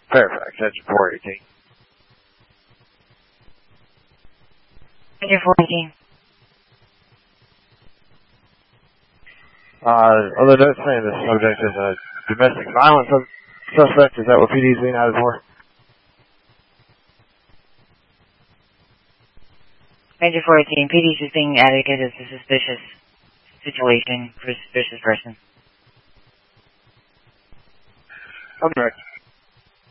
Fairfax, that's 418. Engine 418. On the note saying the subject is a domestic violence suspect, is that what PD is being added for? Engine 418, PD is being added because it's a suspicious situation for a suspicious person. I'm direct.